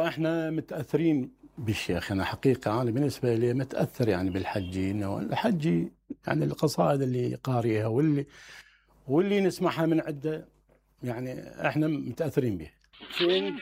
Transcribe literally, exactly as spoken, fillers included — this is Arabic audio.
والله احنا متاثرين بالشيخ. انا حقيقه انا بالنسبه لي متاثر يعني بالحجي، انه الحجي يعني القصائد اللي قارئها واللي واللي نسمعها من عنده يعني احنا متاثرين به.